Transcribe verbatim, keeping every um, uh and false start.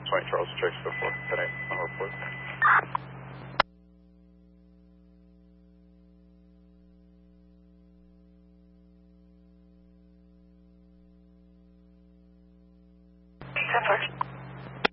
twenty Charles Chicks before ten eight on report.